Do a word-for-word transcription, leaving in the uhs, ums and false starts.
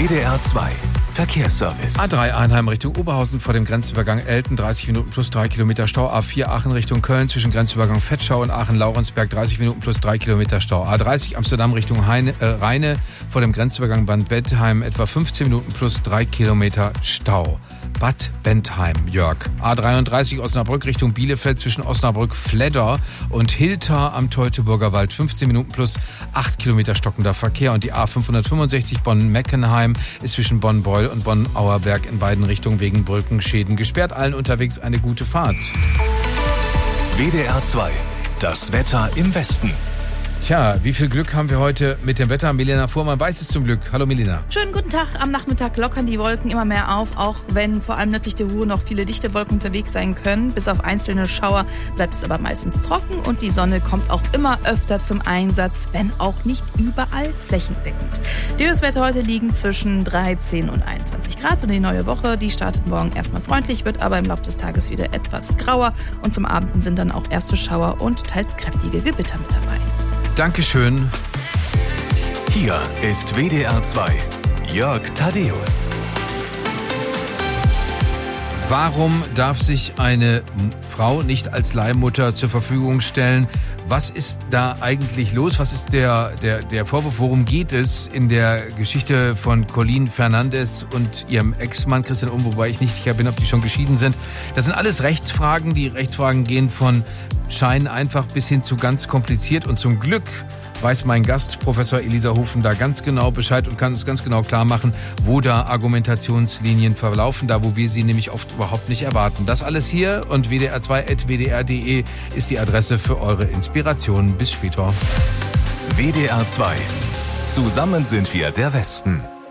W D R zwei Verkehrsservice. A drei Arnheim Richtung Oberhausen vor dem Grenzübergang Elten, dreißig Minuten plus drei Kilometer Stau. A vier Aachen Richtung Köln zwischen Grenzübergang Vetschau und Aachen-Laurensberg, dreißig Minuten plus drei Kilometer Stau. A dreißig Amsterdam Richtung Heine, äh, Rheine vor dem Grenzübergang Bad Bentheim, etwa fünfzehn Minuten plus drei Kilometer Stau. Bad Bentheim, Jörg. A dreiunddreißig Osnabrück Richtung Bielefeld zwischen Osnabrück-Fledder und Hilter am Teutoburger Wald, fünfzehn Minuten plus acht Kilometer stockender Verkehr. Und die A fünfhundertfünfundsechzig Bonn-Meckenheim ist zwischen Bonn-Beul und Bonn-Auerberg in beiden Richtungen wegen Brückenschäden gesperrt. Allen unterwegs eine gute Fahrt. W D R zwei, das Wetter im Westen. Tja, wie viel Glück haben wir heute mit dem Wetter? Milena Fuhrmann weiß es zum Glück. Hallo Milena. Schönen guten Tag. Am Nachmittag lockern die Wolken immer mehr auf, auch wenn vor allem nördlich der Ruhr noch viele dichte Wolken unterwegs sein können. Bis auf einzelne Schauer bleibt es aber meistens trocken und die Sonne kommt auch immer öfter zum Einsatz, wenn auch nicht überall flächendeckend. Die Höchstwerte heute liegen zwischen dreizehn und einundzwanzig Grad und die neue Woche, die startet morgen erstmal freundlich, wird aber im Laufe des Tages wieder etwas grauer und zum Abend sind dann auch erste Schauer und teils kräftige Gewitter mit dabei. Dankeschön. Hier ist W D R zwei, Jörg Thaddeus. Warum darf sich eine Frau nicht als Leihmutter zur Verfügung stellen? Was ist da eigentlich los? Was ist der, der, der Vorwurf? Worum geht es in der Geschichte von Colleen Fernandes und ihrem Ex-Mann Christian Ohm, wobei ich nicht sicher bin, ob die schon geschieden sind? Das sind alles Rechtsfragen. Die Rechtsfragen gehen von scheinen einfach bis hin zu ganz kompliziert. Und zum Glück weiß mein Gast, Professor Elisa Hofen, da ganz genau Bescheid und kann uns ganz genau klar machen, wo da Argumentationslinien verlaufen, da wo wir sie nämlich oft überhaupt nicht erwarten. Das alles hier und w d r zwei punkt w d r punkt d e ist die Adresse für eure Inspirationen. Bis später. W D R zwei. Zusammen sind wir der Westen.